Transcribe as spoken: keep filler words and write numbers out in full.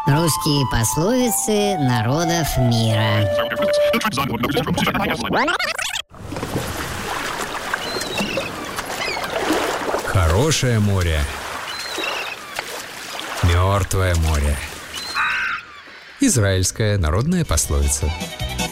Русские пословицы народов мира. Хорошее море, мертвое море. Израильская народная пословица.